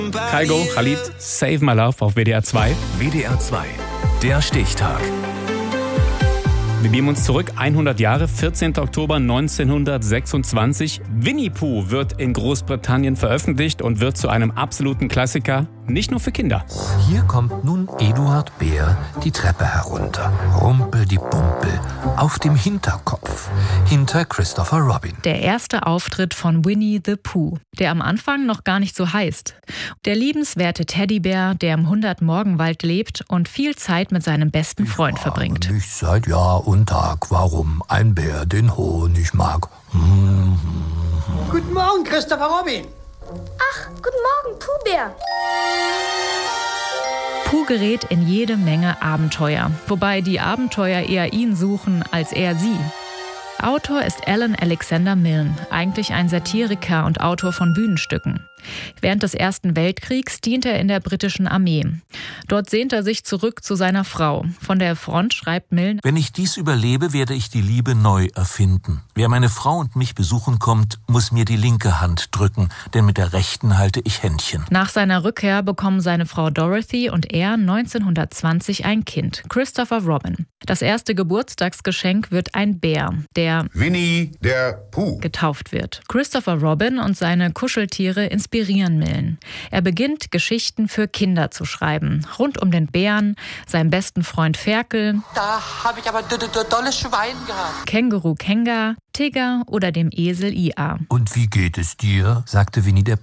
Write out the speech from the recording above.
Kygo, Khalid, Save My Love auf WDR 2. WDR 2, der Stichtag. Wir beamen uns zurück 100 Jahre, 14. Oktober 1926. Winnie Pooh wird in Großbritannien veröffentlicht und wird zu einem absoluten Klassiker, nicht nur für Kinder. Hier kommt nun Eduard Bär die Treppe herunter. Rumpel-die-Bumpel, auf dem Hinterkopf, hinter Christopher Robin. Der erste Auftritt von Winnie the Pooh, der am Anfang noch gar nicht so heißt. Der liebenswerte Teddybär, der im 100-Morgenwald lebt und viel Zeit mit seinem besten Freund verbringt. Ich seit Jahr und Tag, warum ein Bär den Honig mag. Guten Morgen, Christopher Robin. Ach, guten Morgen, Pooh-Bär. Pooh gerät in jede Menge Abenteuer, wobei die Abenteuer eher ihn suchen als er sie. Autor ist Alan Alexander Milne, eigentlich ein Satiriker und Autor von Bühnenstücken. Während des Ersten Weltkriegs dient er in der britischen Armee. Dort sehnt er sich zurück zu seiner Frau. Von der Front schreibt Milne: Wenn ich dies überlebe, werde ich die Liebe neu erfinden. Wer meine Frau und mich besuchen kommt, muss mir die linke Hand drücken, denn mit der rechten halte ich Händchen. Nach seiner Rückkehr bekommen seine Frau Dorothy und er 1920 ein Kind, Christopher Robin. Das erste Geburtstagsgeschenk wird ein Bär, der Winnie der Pooh getauft wird. Christopher Robin und seine Kuscheltiere inspirieren Milne. Er beginnt, Geschichten für Kinder zu schreiben. Rund um den Bären, seinen besten Freund Ferkel, Da habe ich aber dolles Schwein gehabt. Känguru Kenga, Tigger oder dem Esel Ia. Und wie geht es dir? Sagte Winnie der